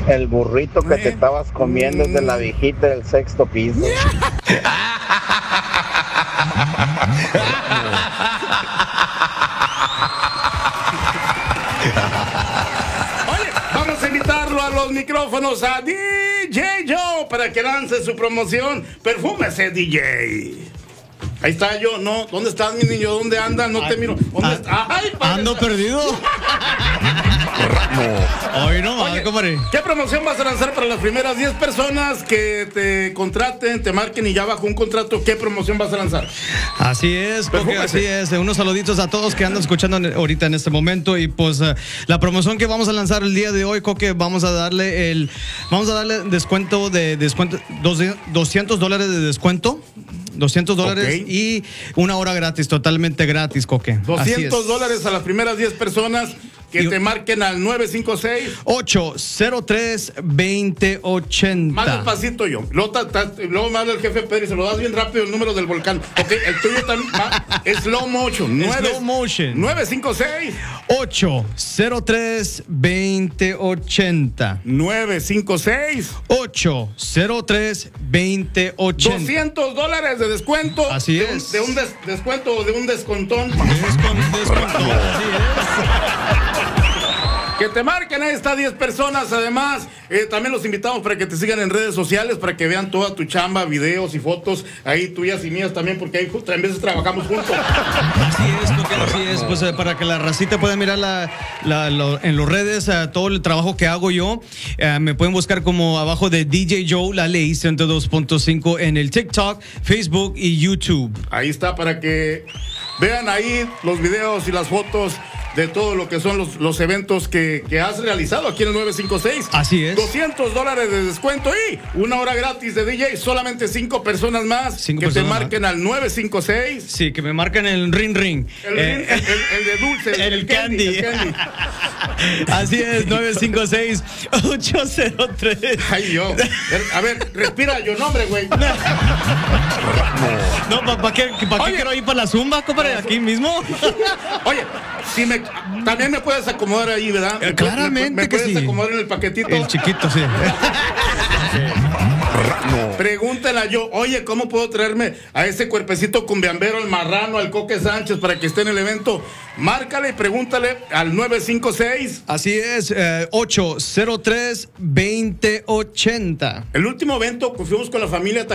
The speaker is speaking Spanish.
El burrito que te estabas comiendo es de la viejita del sexto piso. Oye, vamos a invitarlo a los micrófonos a DJ Joe para que lance su promoción. Perfúmese, DJ. Ahí está yo, no. ¿Dónde estás, mi niño? ¿Dónde andas? No te miro. ¿Dónde estás? Ay, ando perdido. Hoy no, Oye, compadre. ¿qué promoción vas a lanzar para las primeras 10 personas que te contraten, te marquen y ya bajo un contrato? ¿Qué promoción vas a lanzar? Así es, porque así es. Unos saluditos a todos que andan escuchando ahorita en este momento. Y pues la promoción que vamos a lanzar el día de hoy, Coque, vamos a darle descuento de $200 de descuento. $200 Ok. y una hora gratis, totalmente gratis, Coque. $200 a las primeras 10 personas que Y- te marquen al 956. 803-2080. Más despacito yo. Luego me habla el jefe Pedro y se lo das bien rápido el número del volcán. Ok, el tuyo también va. Es slow motion. Slow motion. 956. 803-2080. 956. 803-2080. $200 de descuento. Así de un- es. De un descuento o de un descontón. Descontón, así Que te marquen, ahí está 10 personas. Además, también los invitamos para que te sigan en redes sociales, para que vean toda tu chamba, videos y fotos, ahí tuyas y mías también, porque ahí a veces trabajamos juntos. Así es, Coque, así es. Pues para que la racita pueda mirar en las redes todo el trabajo que hago yo. Me pueden buscar como abajo de DJ Joe, la ley 102.5 en el TikTok, Facebook y YouTube. Ahí está, para que vean ahí los videos y las fotos de todo lo que son los eventos que has realizado aquí en el 956. Así es. $200 de descuento y una hora gratis de DJ. Solamente 5 personas más Cinco que personas te marquen al 956. Sí, que me marcan el ring ring. El de dulce, el candy. el candy. Así es, 956-803. Ay, yo. A ver, respira yo nombre, güey. No, ¿para qué Oye. quiero ir para la zumba, compadre? Aquí mismo. Oye, también me puedes acomodar ahí, ¿verdad? Claramente me que puedes sí. acomodar en el paquetito. El chiquito, sí. Pregúntale yo, oye, ¿cómo puedo traerme a ese cuerpecito cumbiambero, al marrano, al Coque Sánchez, para que esté en el evento? Márcale y pregúntale al 956. Así es, 803-2080. El último evento que fuimos con la familia,